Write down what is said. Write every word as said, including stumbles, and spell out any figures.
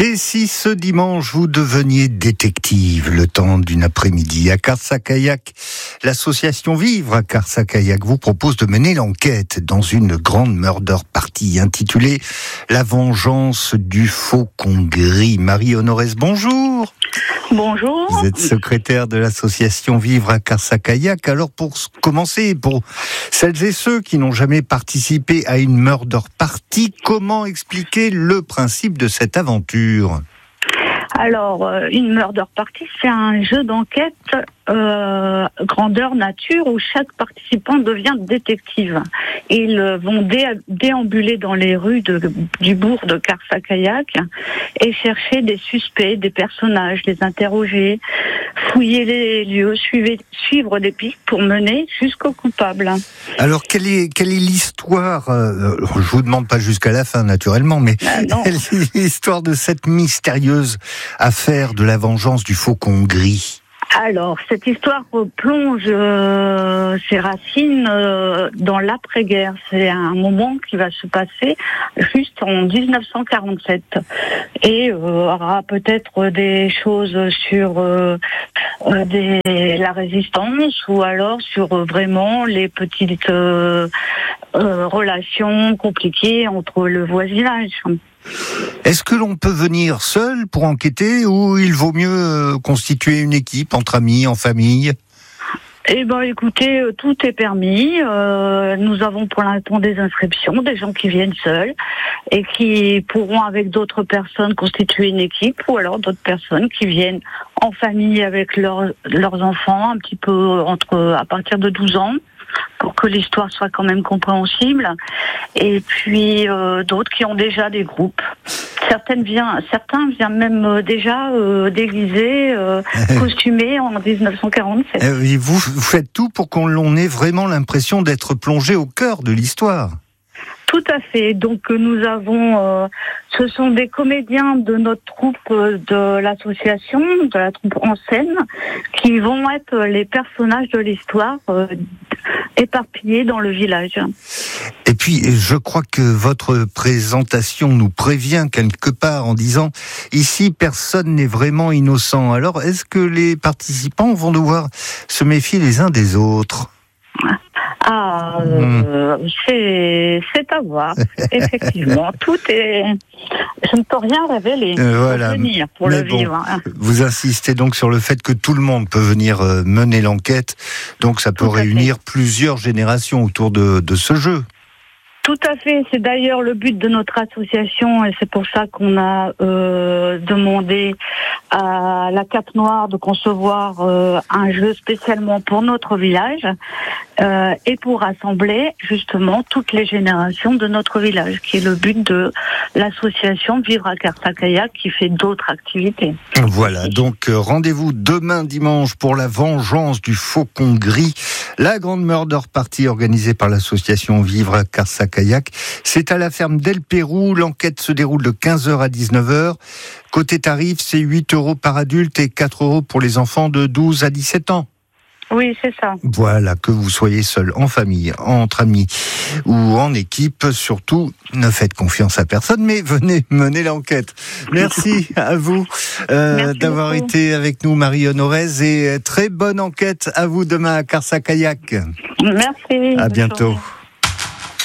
Et si ce dimanche vous deveniez détective le temps d'une après-midi à Carsac-Kayak, l'association Vivre à Carsac-Kayak vous propose de mener l'enquête dans une grande murder party intitulée La vengeance du faucon gris. Marie Honorès, bonjour. Bonjour. Vous êtes secrétaire de l'association Vivre à Carsac-Kayak. Alors pour commencer, pour celles et ceux qui n'ont jamais participé à une murder party, comment expliquer le principe de cette aventure ? Alors, euh, une murder party, c'est un jeu d'enquête euh, grandeur nature où chaque participant devient détective. Ils vont dé- déambuler dans les rues de, du bourg de Carsac-Kayak et chercher des suspects, des personnages, les interroger, fouiller les lieux, suivre, suivre des pistes pour mener jusqu'au coupable. Alors, quelle est, quelle est l'histoire euh, Je vous demande pas jusqu'à la fin, naturellement, mais Ah, non. quelle est l'histoire de cette mystérieuse affaire de la vengeance du faucon gris ? Alors, cette histoire plonge euh, ses racines euh, dans l'après-guerre. C'est un moment qui va se passer juste en dix-neuf cent quarante-sept. Et euh, aura peut-être des choses sur euh, euh, des, la résistance ou alors sur euh, vraiment les petites euh, euh, relations compliquées entre le voisinage. Est-ce que l'on peut venir seul pour enquêter ou il vaut mieux euh, constituer une équipe entre amis, en famille ? Eh ben, écoutez, euh, tout est permis. Euh, nous avons pour l'instant des inscriptions, des gens qui viennent seuls et qui pourront avec d'autres personnes constituer une équipe, ou alors d'autres personnes qui viennent en famille avec leurs leurs enfants, un petit peu entre à partir de douze ans. Pour que l'histoire soit quand même compréhensible, et puis euh, d'autres qui ont déjà des groupes. Certaines vient, certains viennent même euh, déjà euh, déguisés, euh, costumés en dix-neuf cent quarante-sept. Euh, et vous, vous faites tout pour qu'on ait vraiment l'impression d'être plongé au cœur de l'histoire. Tout à fait. Donc nous avons, euh, ce sont des comédiens de notre troupe euh, de l'association, de la troupe en scène, qui vont être les personnages de l'histoire euh, éparpillés dans le village. Et puis, je crois que votre présentation nous prévient quelque part en disant « Ici, personne n'est vraiment innocent ». Alors, est-ce que les participants vont devoir se méfier les uns des autres ? Ah, euh, mmh. c'est, c'est à voir. Effectivement, tout est. Je ne peux rien révéler. Euh, voilà. Pour venir, pour Mais le bon, vivre. Vous insistez donc sur le fait que tout le monde peut venir euh, mener l'enquête, donc ça peut Tout à réunir fait. plusieurs générations autour de, de ce jeu. Tout à fait, c'est d'ailleurs le but de notre association et c'est pour ça qu'on a euh, demandé à la Cape Noire de concevoir euh, un jeu spécialement pour notre village euh, et pour rassembler justement toutes les générations de notre village, qui est le but de l'association Vivre à Carsac-Kayak qui fait d'autres activités. Voilà, donc euh, rendez-vous demain dimanche pour la vengeance du faucon gris, la grande murder party organisée par l'association Vivre à Carsac-Kayak. C'est à la ferme d'El Pérou. L'enquête se déroule de quinze heures à dix-neuf heures. Côté tarif, c'est huit euros par adulte et quatre euros pour les enfants de douze à dix-sept ans. Oui, c'est ça. Voilà, que vous soyez seul, en famille, entre amis ou en équipe, surtout, ne faites confiance à personne, mais venez mener l'enquête. Merci à vous euh, Merci d'avoir beaucoup. été avec nous, Marie Honorès, et très bonne enquête à vous demain à Carsac-Kayak. Merci. À Bonne bientôt. journée.